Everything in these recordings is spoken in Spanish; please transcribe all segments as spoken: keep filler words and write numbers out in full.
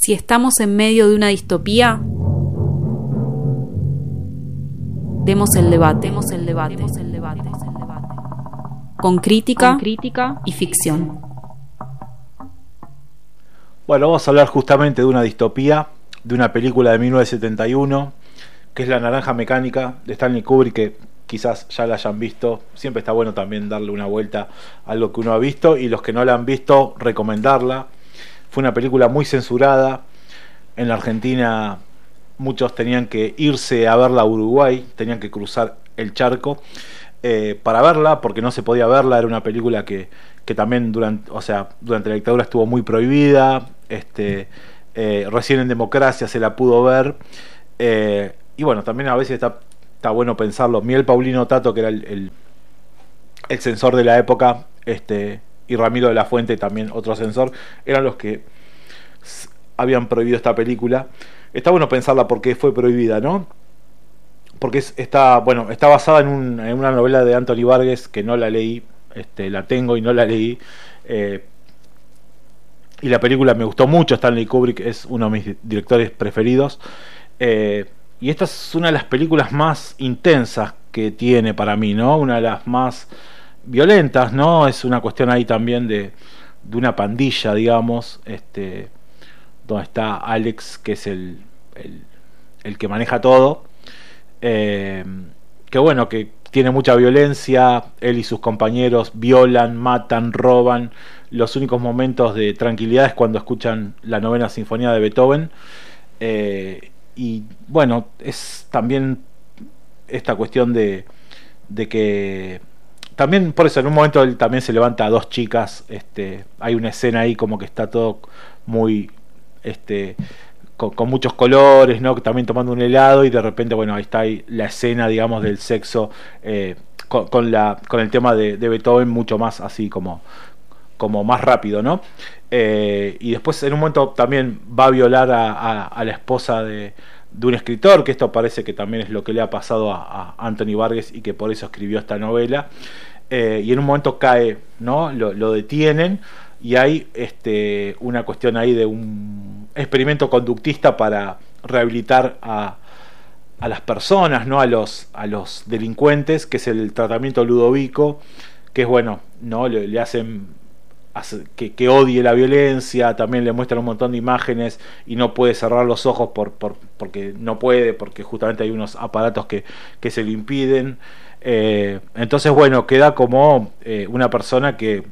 Si estamos en medio de una distopía, demos el debate, demos el debate, demos el debate, con crítica, con crítica y ficción. Bueno, vamos a hablar justamente de una distopía, de una película de mil novecientos setenta y uno, que es La Naranja Mecánica, de Stanley Kubrick, que quizás ya la hayan visto. Siempre está bueno también darle una vuelta a lo que uno ha visto, y los que no la han visto, recomendarla. Fue una película muy censurada. En la Argentina muchos tenían que irse a verla a Uruguay, tenían que cruzar el charco eh, para verla, porque no se podía verla. Era una película que, que también durante, o sea, durante la dictadura estuvo muy prohibida. Este, eh, recién en democracia se la pudo ver. Eh, y bueno, también a veces está, está bueno pensarlo. Miguel Paulino Tato, que era el, el, el censor de la época, este, y Ramiro de la Fuente, también otro censor, eran los que habían prohibido esta película. Está bueno pensarla por qué fue prohibida, ¿no? Porque es, está, bueno, está basada en, un, en una novela de Anthony Burgess, que no la leí, este, la tengo y no la leí. Eh, y la película me gustó mucho. Stanley Kubrick es uno de mis directores preferidos. Eh, y esta es una de las películas más intensas que tiene para mí, ¿no? Una de las más violentas, ¿no? Es una cuestión ahí también de, de una pandilla, digamos, este, donde está Alex, que es el, el, el que maneja todo, eh, que bueno, que tiene mucha violencia. Él y sus compañeros violan, matan, roban. Los únicos momentos de tranquilidad es cuando escuchan la novena sinfonía de Beethoven. Eh, y bueno, es también esta cuestión de, de que también, por eso en un momento él también se levanta a dos chicas. Este, hay una escena ahí como que está todo muy este, con, con muchos colores, ¿no? También tomando un helado, y de repente, bueno, ahí está ahí la escena, digamos, del sexo, eh, con, con, la, con el tema de, de Beethoven mucho más así como, como más rápido, ¿no? Eh, y después en un momento también va a violar a, a, a la esposa de, de un escritor, que esto parece que también es lo que le ha pasado a, a Anthony Burgess, y que por eso escribió esta novela. Eh, y en un momento cae, ¿no? Lo, lo detienen, y hay este, una cuestión ahí de un experimento conductista para rehabilitar a, a las personas, ¿no? A los, a los delincuentes, que es el tratamiento Ludovico, que es bueno, ¿no? Le, le hacen Que, que odie la violencia. También le muestran un montón de imágenes y no puede cerrar los ojos por, por, porque no puede, porque justamente hay unos aparatos que, que se lo impiden. Eh, entonces, bueno, queda como eh, una persona que,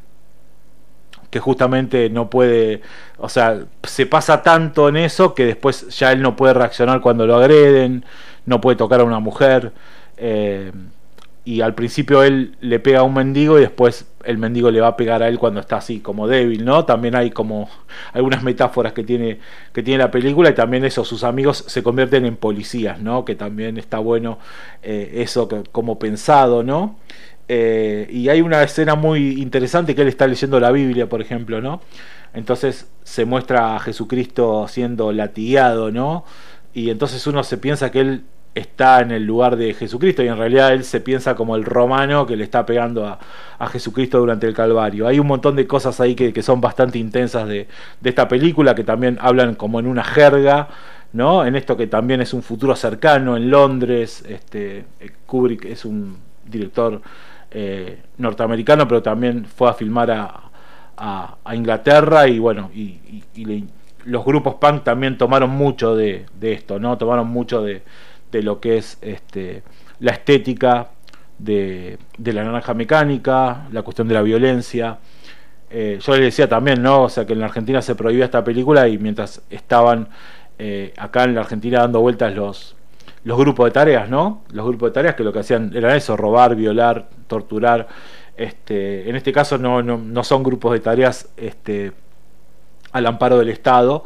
que justamente no puede, o sea, se pasa tanto en eso que después ya él no puede reaccionar cuando lo agreden, no puede tocar a una mujer. Eh, y al principio él le pega a un mendigo, y después el mendigo le va a pegar a él cuando está así como débil, ¿no? También hay como algunas metáforas que tiene, que tiene la película, y también eso, sus amigos se convierten en policías, ¿no? Que también está bueno eh, eso que, como pensado, ¿no? Eh, y hay una escena muy interesante que él está leyendo la Biblia, por ejemplo, ¿no? Entonces se muestra a Jesucristo siendo latigado, ¿no? Y entonces uno se piensa que él está en el lugar de Jesucristo, y en realidad él se piensa como el romano que le está pegando a, a Jesucristo durante el Calvario. Hay un montón de cosas ahí que, que son bastante intensas de, de esta película, que también hablan como en una jerga, ¿no? En esto que también es un futuro cercano en Londres. Este, Kubrick es un director eh, norteamericano, pero también fue a filmar a, a, a Inglaterra, y bueno, y, y, y le, los grupos punk también tomaron mucho de, de esto, ¿no? Tomaron mucho de de lo que es este, la estética de, de La Naranja Mecánica, la cuestión de la violencia. Eh, yo les decía también, ¿no? O sea, que en la Argentina se prohibía esta película, y mientras estaban eh, acá en la Argentina dando vueltas los, los grupos de tareas, ¿no? Los grupos de tareas que lo que hacían era eso: robar, violar, torturar. Este, en este caso no, no, no son grupos de tareas este, al amparo del Estado,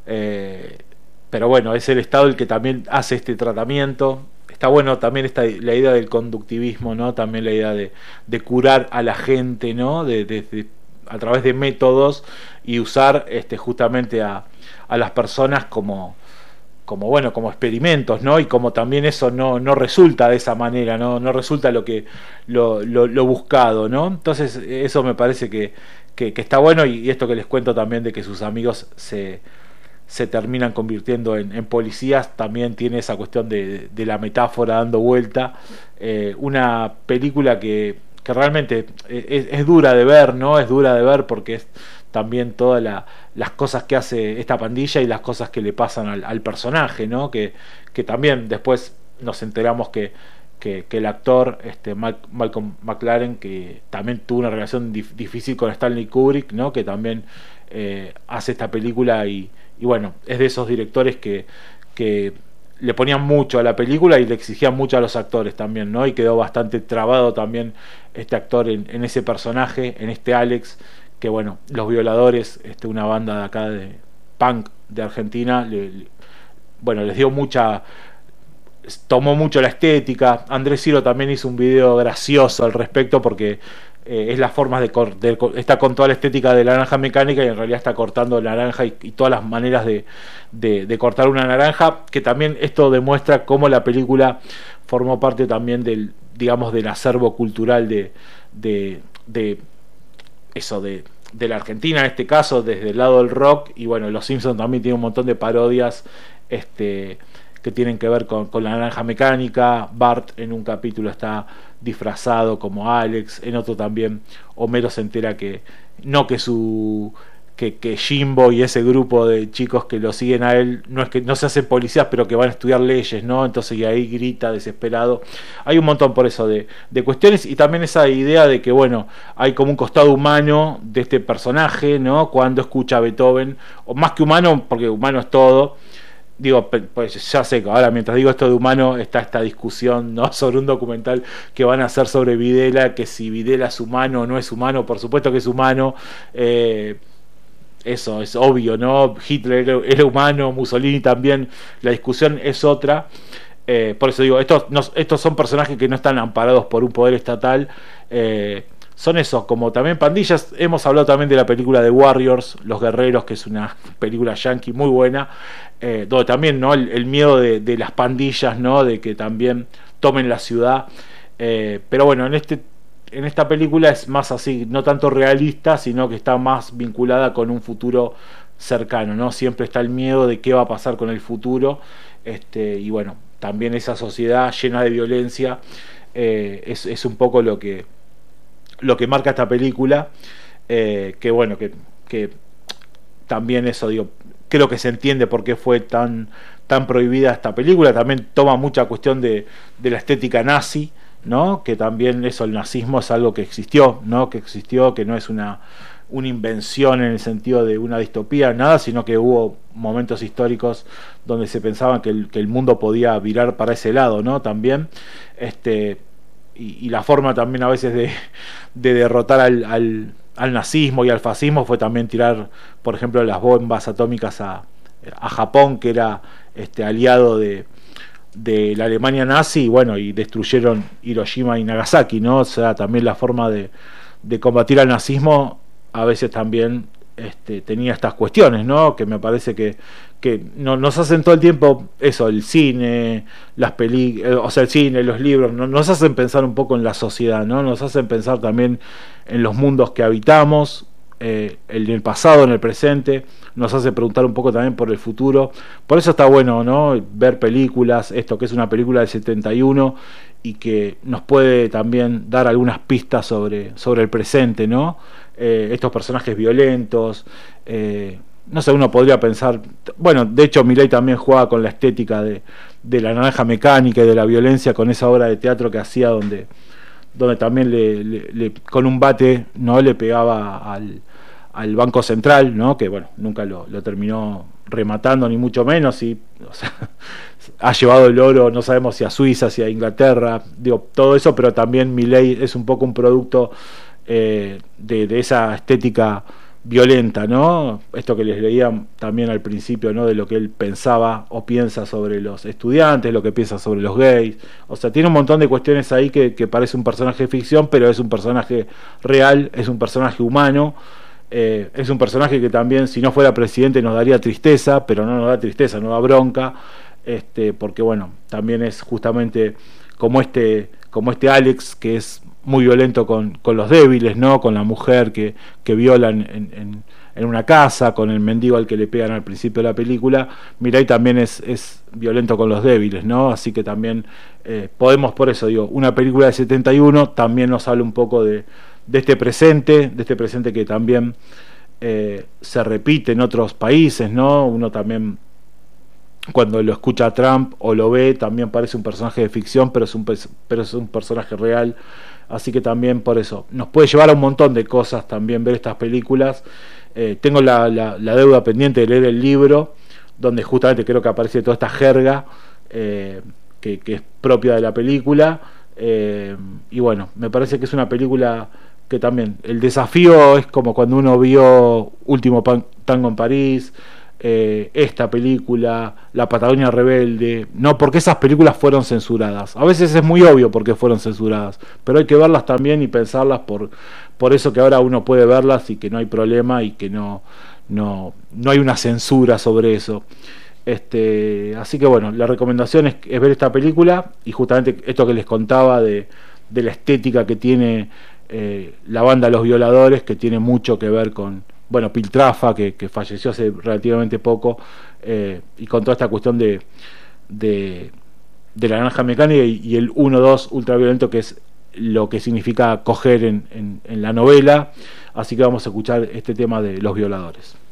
eh, pero bueno, es el Estado el que también hace este tratamiento. Está bueno también esta, la idea del conductivismo, ¿no? También la idea de, de curar a la gente, ¿no? De, de, de, a través de métodos, y usar este, justamente a, a las personas como, como, bueno, como experimentos, ¿no? Y como también eso no, no resulta de esa manera, ¿no? No resulta lo que lo, lo, lo buscado, ¿no? Entonces eso me parece que, que, que está bueno. Y, y esto que les cuento también de que sus amigos se... se terminan convirtiendo en, en policías, también tiene esa cuestión de, de la metáfora dando vuelta. Eh, una película que, que realmente es, es dura de ver, ¿no? Es dura de ver porque es también todas la, las cosas que hace esta pandilla y las cosas que le pasan al, al personaje, ¿no? Que, que también después nos enteramos que, que, que el actor este, Mal, Malcolm McLaren, que también tuvo una relación dif, difícil con Stanley Kubrick, ¿no? Que también eh, hace esta película y, y bueno, es de esos directores que, que le ponían mucho a la película y le exigían mucho a los actores también, ¿no? Y quedó bastante trabado también este actor en, en ese personaje, en este Alex, que bueno, Los Violadores, este, una banda de acá de punk de Argentina, le, le, bueno, les dio mucha, tomó mucho la estética. Andrés Ciro también hizo un video gracioso al respecto porque eh, es la forma de, de está con toda la estética de La Naranja Mecánica y en realidad está cortando la naranja y, y todas las maneras de, de, de cortar una naranja, que también esto demuestra cómo la película formó parte también del, digamos, del acervo cultural de, de, de eso, de, de la Argentina en este caso, desde el lado del rock. Y bueno, Los Simpsons también tiene un montón de parodias este que tienen que ver con, con la naranja mecánica. Bart en un capítulo está disfrazado como Alex, en otro también Homero se entera que no que su que, que Jimbo y ese grupo de chicos que lo siguen a él no es que no se hacen policías, pero que van a estudiar leyes, ¿no? Entonces, y ahí grita desesperado. Hay un montón por eso de, de cuestiones, y también esa idea de que bueno, hay como un costado humano de este personaje, ¿no? Cuando escucha a Beethoven, o más que humano, porque humano es todo. Digo, pues ya sé que ahora mientras digo esto de humano está esta discusión, ¿no? Sobre un documental que van a hacer sobre Videla, que si Videla es humano o no es humano. Por supuesto que es humano, eh, eso es obvio, ¿no? Hitler era, era humano, Mussolini también. La discusión es otra. Eh, por eso digo, estos, no, estos son personajes que no están amparados por un poder estatal. Eh, son esos, como también pandillas. Hemos hablado también de la película de Warriors, Los Guerreros, que es una película yankee muy buena, eh, donde también, ¿no? el, el miedo de, de las pandillas, ¿no? De que también tomen la ciudad. Eh, pero bueno, en este en esta película es más así, no tanto realista, sino que está más vinculada con un futuro cercano, ¿no? Siempre está el miedo de qué va a pasar con el futuro, este, y bueno, también esa sociedad llena de violencia eh, es, es un poco lo que lo que marca esta película, eh, que bueno, que, que también eso, digo, creo que se entiende por qué fue tan, tan prohibida esta película. También toma mucha cuestión de, de la estética nazi, ¿no? Que también eso, el nazismo es algo que existió, ¿no? Que existió, que no es una, una invención en el sentido de una distopía, nada, sino que hubo momentos históricos donde se pensaba que el, que el mundo podía virar para ese lado, ¿no? También, este, y, y la forma también a veces de, de derrotar al, al, al nazismo y al fascismo fue también tirar, por ejemplo, las bombas atómicas a, a Japón, que era este aliado de de la Alemania nazi, y bueno, y destruyeron Hiroshima y Nagasaki, ¿no? O sea, también la forma de, de combatir al nazismo a veces también este, tenía estas cuestiones, ¿no? Que me parece que, que no, nos hacen todo el tiempo eso, el cine, las películas, o sea, el cine, los libros, ¿no? Nos hacen pensar un poco en la sociedad, ¿no? Nos hacen pensar también en los mundos que habitamos, eh, en el pasado, en el presente, nos hace preguntar un poco también por el futuro. Por eso está bueno, ¿no? Ver películas, esto que es una película del setenta y uno y que nos puede también dar algunas pistas sobre, sobre el presente, ¿no? Eh, estos personajes violentos, eh, no sé, uno podría pensar, bueno, de hecho Milei también jugaba con la estética de, de la naranja mecánica y de la violencia con esa obra de teatro que hacía donde donde también le, le, le, con un bate, ¿no? Le pegaba al, al Banco Central, ¿no? Que bueno, nunca lo, lo terminó rematando, ni mucho menos, y o sea, ha llevado el oro, no sabemos si a Suiza, si a Inglaterra, digo, todo eso, pero también Milei es un poco un producto eh, de, de esa estética violenta, ¿no? Esto que les leía también al principio, ¿no? De lo que él pensaba o piensa sobre los estudiantes, lo que piensa sobre los gays. O sea, tiene un montón de cuestiones ahí que, que parece un personaje de ficción, pero es un personaje real, es un personaje humano, eh, es un personaje que también, si no fuera presidente, nos daría tristeza, pero no nos da tristeza, nos da bronca, este, porque bueno, también es justamente como este, como este Alex, que es muy violento con, con los débiles, ¿no? Con la mujer que, que violan en, en, en una casa, con el mendigo al que le pegan al principio de la película. Mirai también es, es violento con los débiles, ¿no? Así que también eh, podemos, por eso digo, una película de setenta y uno también nos habla un poco de, de este presente, de este presente que también eh, se repite en otros países, ¿no? Uno también, cuando lo escucha a Trump o lo ve, también parece un personaje de ficción, pero es un, pero es un personaje real. Así que también por eso nos puede llevar a un montón de cosas también ver estas películas. Eh, tengo la, la, la deuda pendiente de leer el libro, donde justamente creo que aparece toda esta jerga eh, que, que es propia de la película. Eh, y bueno, me parece que es una película que también el desafío es como cuando uno vio Último Tango en París, eh, esta película, La Patagonia Rebelde, no, porque esas películas fueron censuradas. A veces es muy obvio por qué fueron censuradas, pero hay que verlas también y pensarlas por, por eso que ahora uno puede verlas y que no hay problema y que no, no, no hay una censura sobre eso. Este, así que bueno, la recomendación es, es ver esta película y justamente esto que les contaba de, de la estética que tiene eh, la banda Los Violadores, que tiene mucho que ver con, bueno, Piltrafa, que, que falleció hace relativamente poco, eh, y con toda esta cuestión de, de, de la naranja mecánica y, y el uno dos ultraviolento, que es lo que significa coger en, en, en la novela. Así que vamos a escuchar este tema de Los Violadores.